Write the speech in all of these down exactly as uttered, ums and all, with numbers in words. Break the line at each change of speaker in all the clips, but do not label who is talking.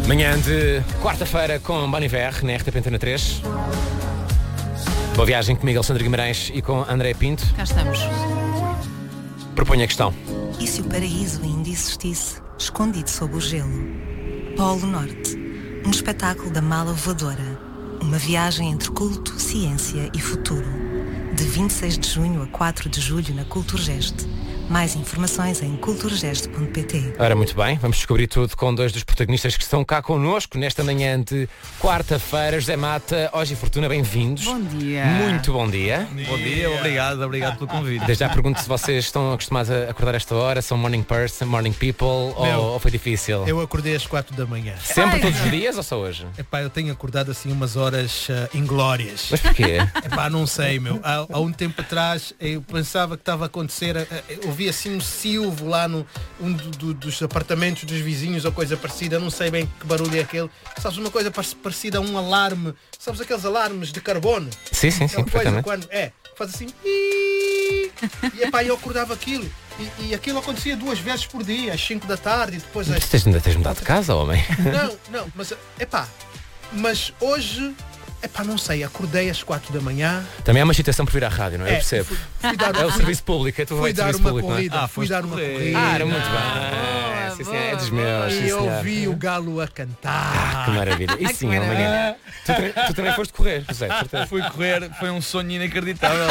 Manhã de quarta-feira com Bon Iver na R T P Antena três. Boa viagem comigo, Alexandre Guimarães, e com André Pinto.
Cá estamos.
Proponho a questão.
E se o paraíso ainda existisse, escondido sob o gelo? Polo Norte, um espetáculo da mala voadora. Uma viagem entre culto, ciência e futuro. De vinte e seis de junho a quatro de julho na Culturgest. Mais informações em culturgest ponto pt.
Ora, muito bem, vamos descobrir tudo com dois dos protagonistas que estão cá connosco nesta manhã de quarta-feira. José Mata, Hoje e Fortuna, bem-vindos.
Bom dia.
Muito bom dia.
Bom dia, obrigado, obrigado pelo convite.
Desde já pergunto se vocês estão acostumados a acordar esta hora, são morning person, morning people, ou, ou foi difícil?
Eu acordei às quatro da manhã.
Sempre,
Ai.
todos os dias ou só hoje?
Epá, eu tenho acordado assim umas horas uh, inglórias.
Mas porquê?
Epá, não sei, meu. Há, há um tempo atrás eu pensava que estava a acontecer, uh, eu ouvi assim um silvo lá no um do, do, dos apartamentos dos vizinhos ou coisa parecida, não sei bem que barulho é aquele. Sabes, uma coisa parecida a um alarme, sabes aqueles alarmes de carbono?
Sim, sim, sim,
É uma coisa
perfeitamente.
quando, é, faz assim, e epá, eu acordava aquilo. E, e aquilo acontecia duas vezes por dia, às cinco da tarde e depois às...
Tu tens, ainda tens mudado de casa, homem?
Não, não, mas epá, mas hoje, epá, não sei, acordei às quatro da manhã.
Também há uma excitação por vir à rádio, não é? Eu
É,
percebo.
fui, fui dar,
É o serviço público, é tu
fui
vais de
dar
serviço
uma
público, não é?
corrida,
Ah,
fui
foste
dar uma
correr.
corrida.
Ah, era muito bem.
boa,
Sim, sim,
boa,
é dos
boa.
meus. sim,
E eu
senhor.
vi o galo a cantar.
Que maravilha. E
Ai,
sim,
que
é amanhã. Tu, também- tu também foste correr, José, de certeza.
Fui correr, foi um sonho inacreditável.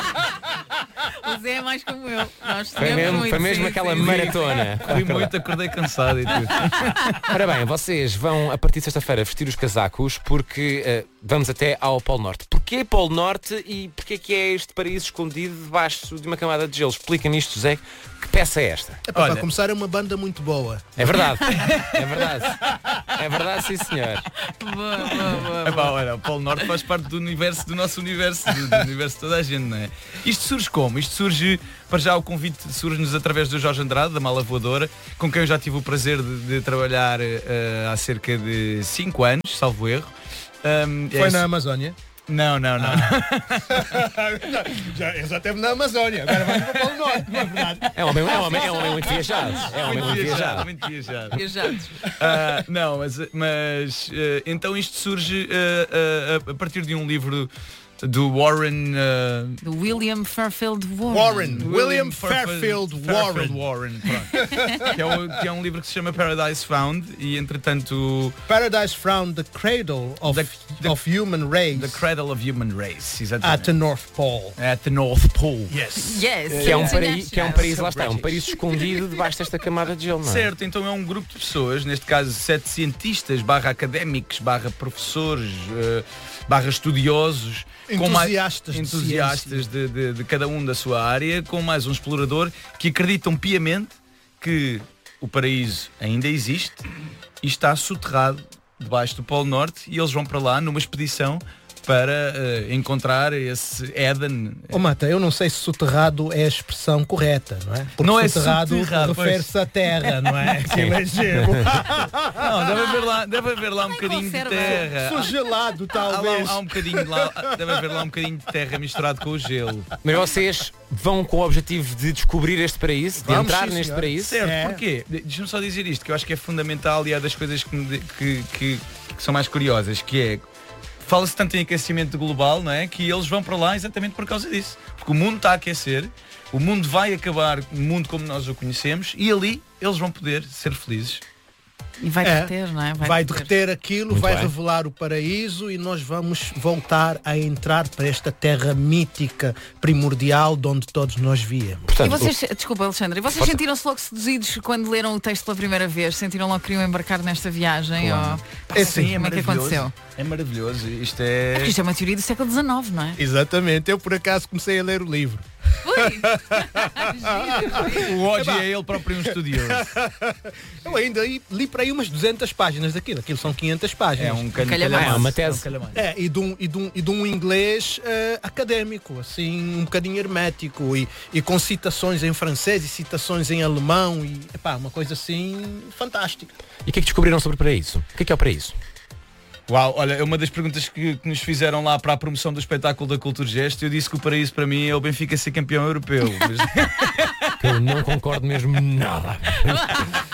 O Zé é mais como eu. Nós
Foi
temos
mesmo,
muito,
foi mesmo
sim,
aquela
sim, sim.
maratona.
Corri muito, acordei cansado e tudo.
Ora bem, vocês vão a partir de sexta-feira vestir os casacos porque eh, vamos até ao Polo Norte. Porquê Polo Norte e porquê que é este paraíso escondido debaixo de uma camada de gelo? Explica-me isto, José. Que peça é esta?
Epá,
Olha.
para começar, é uma banda muito boa.
É verdade. É verdade. É verdade, sim, senhor.
Boa, boa, boa.
Epá, olha, o Polo Norte faz parte do universo, do nosso universo, do, do universo de toda a gente, não é? Isto surge como? Isto surge, para já o convite surge-nos através do Jorge Andrade, da Mala Voadora, com quem eu já tive o prazer de, de trabalhar uh, há cerca de cinco anos, salvo erro. Um,
Foi
é
na
isso-
Amazónia?
Não, não, não.
já, já esteve na Amazónia, agora vamos para o Polo Norte, não é verdade?
É um homem, é um homem, é um homem muito viajado. É um homem muito viajado.
muito viajado.
Viajados.
Ah, não, mas, mas ah, então isto surge ah, ah, a partir de um livro do Warren. ah,
Do William Fairfield Warren.
Warren, William Fairfield
Fairfield
Warren.
Warren, pronto. que, é o- que é um livro que se chama Paradise Found e entretanto
Paradise Found, the cradle of,
The- the-
of human race
The Cradle of Human Race,
at
exatamente.
the North Pole.
At the North Pole.
Yes.
Yes.
Que é um
Sim,
paraíso, que é um
yes.
paraíso, lá está, é um paraíso escondido debaixo desta camada de gelo, não é?
Certo, então é um grupo de pessoas, neste caso sete cientistas, barra académicos, barra professores, eh, barra estudiosos, com mais-
Entusiastas de
entusiastas de, de- de cada um da sua área, com mais um explorador que acreditam piamente que o paraíso ainda existe e está soterrado debaixo do Polo Norte e eles vão para lá numa expedição para eh, encontrar esse Éden.
Ô Mata, eu não sei se soterrado é a expressão correta, não é? Porque
Não é
soterrado
soterrado,
refere-se à terra, não é? Aquilo é gelo.
Não, deve haver lá, deve haver lá um bocadinho de
conserva.
terra.
Sou gelado,
Há, lá,
talvez.
há um bocadinho de lá, deve haver lá um bocadinho de terra misturado com o gelo.
Mas vocês vão com o objetivo de descobrir este paraíso, de
Vamos,
entrar
sim,
neste
senhor.
paraíso?
Certo,
É.
porquê? De- Deixa-me só dizer isto, que eu acho que é fundamental e é das coisas que, me de- que, que- que são mais curiosas, que é, fala-se tanto em aquecimento global, não é? Que eles vão para lá exatamente por causa disso. Porque o mundo está a aquecer, o mundo vai acabar, o mundo como nós o conhecemos, e ali eles vão poder ser felizes.
E vai
É.
derreter, não é?
Vai derreter aquilo,
Muito
vai
bem.
revelar o paraíso e nós vamos voltar a entrar para esta terra mítica, primordial, de onde todos nós víamos.
E
Portanto,
vocês, desculpa Alexandre, e vocês
Força.
sentiram-se logo seduzidos quando leram o texto pela primeira vez? Sentiram logo que queriam embarcar nesta viagem?
Claro.
Ou...
É
Pá,
sim,
como é que aconteceu?
É maravilhoso. Isto
É
é.
porque isto é uma teoria do século dezenove, não é?
Exatamente, eu por acaso comecei a ler o livro.
Ui!
O Oji é ele próprio um estudioso.
Eu ainda li, li para aí umas duzentas páginas daquilo, aquilo são quinhentas páginas.
É um calha-
calhamaço.
calhamaço.
É uma tese.
É um calhamaço.
É, e de um, e de um, e de um inglês eh, académico, assim, um bocadinho hermético, e, e com citações em francês e citações em alemão, e epá, uma coisa assim fantástica.
e o que é que descobriram sobre o paraíso? O que é que é o paraíso?
Uau, olha, é uma das perguntas que, que nos fizeram lá para a promoção do espetáculo da Culturgest. Eu disse que o paraíso para mim é o Benfica ser campeão europeu. Mas-
Que eu não concordo mesmo nada.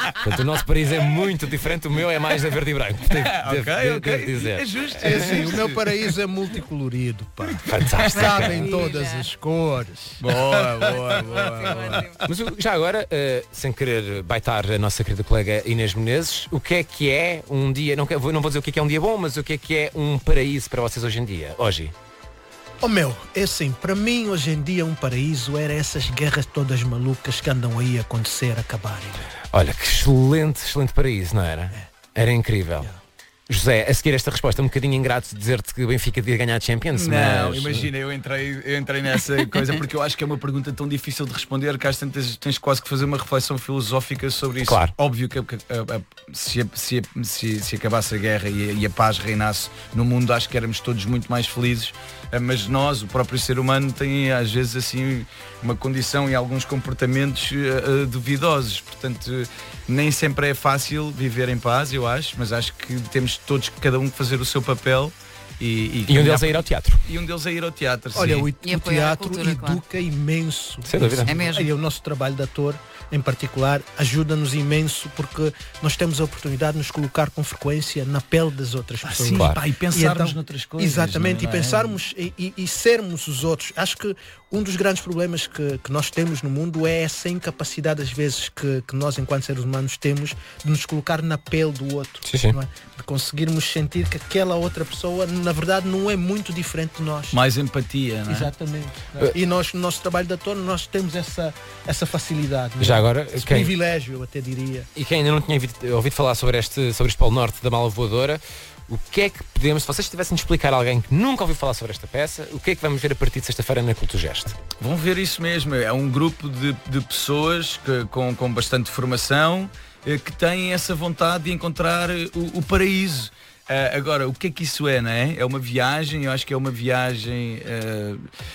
Portanto, o nosso paraíso é muito diferente, o meu é mais a verde e branco. Devo,
ok,
devo-
ok.
devo dizer.
É justo.
É assim, o meu paraíso é multicolorido, pá.
Fantástico.
Sabem todas as cores.
Boa, boa, boa, boa.
Mas o- já agora, eh, sem querer baitar a nossa querida colega Inês Menezes, o que é que é um dia, não, quero- não vou dizer o que é que é um dia bom, mas o que é que é um paraíso para vocês hoje em dia? Hoje.
Oh meu, é assim, para mim hoje em dia um paraíso era essas guerras todas malucas que andam aí a acontecer, a acabarem.
Olha, que excelente, excelente paraíso, não era? Era incrível. José, a seguir esta resposta, um bocadinho ingrato de dizer-te que o Benfica devia ganhar a Champions,
Não,
mas...
imagina, eu entrei, eu entrei nessa coisa porque eu acho que é uma pergunta tão difícil de responder que às tantas tens quase que fazer uma reflexão filosófica sobre isso.
Claro.
Óbvio que, que, a- a- se, a- se, a- se, se acabasse a guerra e a, e a paz reinasse no mundo, acho que éramos todos muito mais felizes. Ah, mas nós, o próprio ser humano, tem às vezes assim uma condição e alguns comportamentos ah, ah, duvidosos. Portanto, nem sempre é fácil viver em paz, eu acho, mas acho que temos todos, cada um, fazer o seu papel. E,
E um deles é ir ao teatro.
e um deles é ir ao teatro.
Olha,
sim.
o,
E
o
apoiar a
teatro
cultura,
educa
claro.
imenso.
Sem dúvida.
É mesmo.
E o nosso trabalho de ator, em particular, ajuda-nos imenso porque nós temos a oportunidade de nos colocar com frequência na pele das outras
Ah,
pessoas.
sim,
Claro.
pá, e pensarmos
então-
noutras coisas.
Exatamente,
não é?
e pensarmos e, e- e sermos os outros. Acho que um dos grandes problemas que, que nós temos no mundo é essa incapacidade, às vezes, que, que nós, enquanto seres humanos, temos de nos colocar na pele do outro.
Sim, sim.
Não é? De conseguirmos sentir que aquela outra pessoa, na verdade, não é muito diferente de nós.
Mais empatia, não é?
Exatamente. não é? E nós, no nosso trabalho de ator, nós temos essa, essa facilidade. não é?
Já agora,
Esse
quem,
privilégio, eu até diria.
e quem ainda não tinha ouvido, ouvido falar sobre este, sobre este Polo Norte da Mala Voadora, o que é que podemos, se vocês tivessem de explicar a alguém que nunca ouviu falar sobre esta peça, o que é que vamos ver a partir de sexta-feira na Cultugest?
Vão ver isso mesmo. É um grupo de, de pessoas que, com, com bastante formação eh, que têm essa vontade de encontrar eh, o, o paraíso. Ah, agora, o que é que isso é, não é? É uma viagem, eu acho que é uma viagem. ah,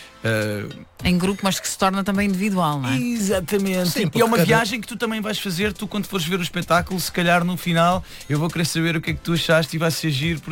ah,
Em grupo, mas que se torna também individual, não é?
Exatamente.
Sim,
e
porque
é uma
cada-
viagem que tu também vais fazer, tu quando fores ver o espetáculo, se calhar no final eu vou querer saber o que é que tu achaste e vai ser giro.